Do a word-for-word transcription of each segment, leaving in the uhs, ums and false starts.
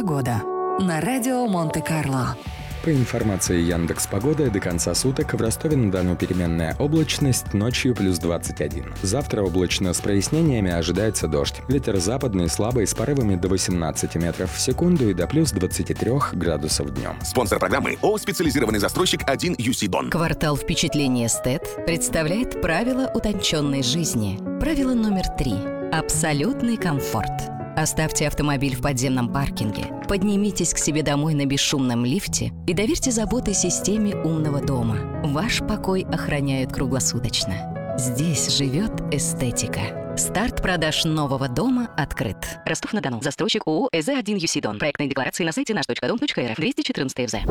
Погода на радио Монте-Карло. По информации Яндекс.Погоды, до конца суток в Ростове-на-Дону переменная облачность, ночью плюс двадцать один. Завтра облачно с прояснениями, ожидается дождь. Ветер западный слабый с порывами до восемнадцати метров в секунду и до плюс двадцати трёх градусов днем. Спонсор программы ООО «Специализированный застройщик один ю си Дон». Квартал впечатления эстет представляет правила утонченной жизни. Правило номер три. Абсолютный комфорт. Оставьте автомобиль в подземном паркинге, поднимитесь к себе домой на бесшумном лифте и доверьте заботы системе умного дома. Ваш покой охраняют круглосуточно. Здесь живет эстетика. Старт продаж нового дома открыт. Ростов-на-Дону. Застройщик ООО «эс зэ один ю си Дон». Проектные декларации на сайте наш точка дом точка эр эф. двести четырнадцать эф зэ.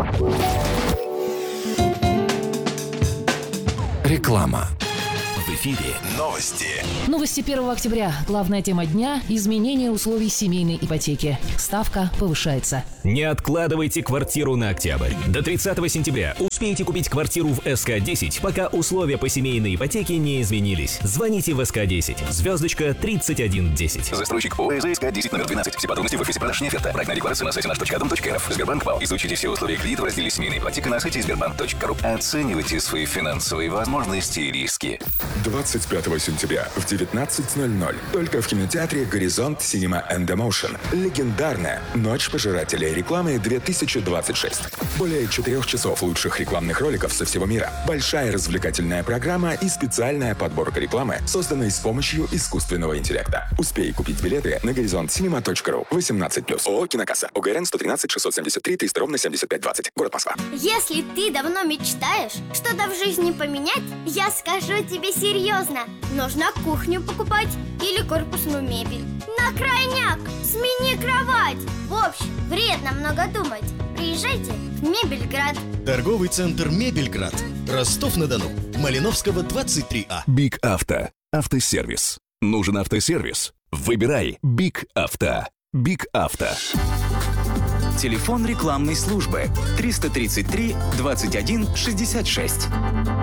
Реклама. В эфире новости. Новости первого октября. Главная тема дня – изменение условий семейной ипотеки. Ставка повышается. Не откладывайте квартиру на октябрь. До тридцатого сентября успейте купить квартиру в эс ка десять, пока условия по семейной ипотеке не изменились. Звоните в эс ка десять. Звездочка тридцать один десять. Застройщик ООО эс ка десять номер двенадцать. Все подробности в офисе продаж «Неоферта». Проектная декларация на сайте наш точка дом точка эр эф. Сбербанк ПАО. Изучите все условия кредита в разделе «Семейная ипотека» на сайте сбербанк точка ру. Оценивайте свои финансовые возможности и риски. двадцать пятого сентября в девятнадцать ноль ноль только в кинотеатре «Горизонт Cinema and Emotion» легендарная «Ночь пожирателей рекламы две тысячи двадцать шесть». Более четырех часов лучших рекламных роликов со всего мира, большая развлекательная программа и специальная подборка рекламы, созданной с помощью искусственного интеллекта. Успей купить билеты на горизонт синема точка ру. восемнадцать плюс. ООО «Кинокасса». ОГРН сто тринадцать шестьсот семьдесят три триста ровно семьдесят пять двадцать. Город Москва. Если ты давно мечтаешь что-то в жизни поменять, я скажу тебе серьезно. Нужно кухню покупать или корпусную мебель. На крайняк! Смени кровать! В общем, вредно много думать. Приезжайте в Мебельград. Торговый центр Мебельград. Ростов-на-Дону. Малиновского, двадцать три А. Биг Авто. Автосервис. Нужен автосервис? Выбирай Биг Авто. Биг Авто. Телефон рекламной службы триста тридцать три двадцать один шестьдесят шесть.